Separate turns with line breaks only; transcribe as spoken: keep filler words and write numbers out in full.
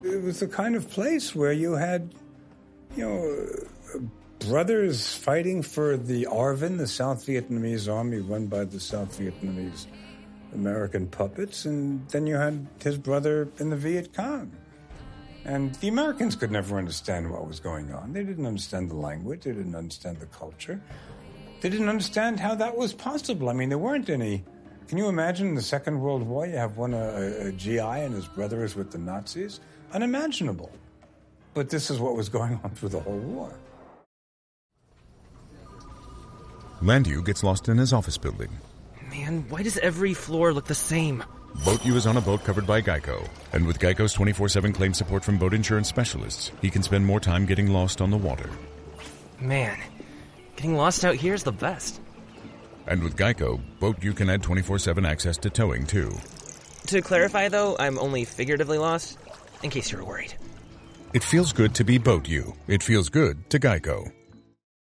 It was the kind of place where you had, you know, brothers fighting for the ARVN, the South Vietnamese army run by the South Vietnamese American puppets, and then you had his brother in the Viet Cong. And the Americans could never understand what was going on. They didn't understand the language. They didn't understand the culture. They didn't understand how that was possible. I mean, there weren't any... Can you imagine in the Second World War, you have one, a, a G I and his brother is with the Nazis? Unimaginable. But this is what was going on through the whole war.
Landu gets lost in his office building.
Man, why does every floor look the same?
Boat U is on a boat covered by Geico. And with Geico's twenty-four seven claim support from boat insurance specialists, he can spend more time getting lost on the water.
Man, getting lost out here is the best.
And with Geico, Boat U can add twenty-four seven access to towing, too.
To clarify, though, I'm only figuratively lost, in case you were worried.
It feels good to be Boat U. It feels good to Geico.